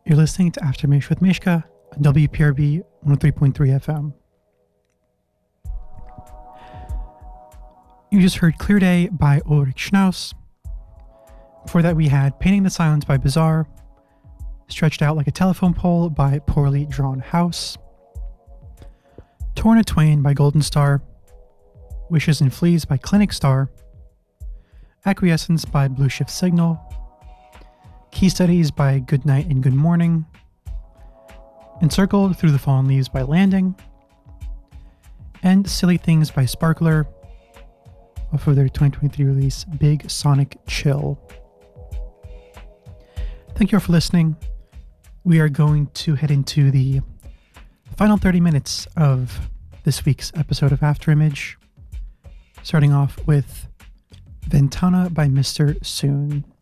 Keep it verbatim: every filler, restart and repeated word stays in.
You're listening to Aftermath with Mishka on W P R B one oh three point three F M. You just heard Clear Day by Ulrich Schnaus. Before that, we had Painting the Silence by Bizarre, Stretched Out Like a Telephone Pole by Poorly Drawn House, Torn in Twain by Golden Star, Wishes and Fleas by Clinic Star, Acquiescence by Blue Shift Signal, Key Studies by Good Night and Good Morning, Encircled Through the Fallen Leaves by Landing, and Silly Things by Sparkler off of their twenty twenty-three release Big Sonic Chill. Thank you all for listening. We are going to head into the final thirty minutes of this week's episode of Afterimage, starting off with Ventana by Mister Soon.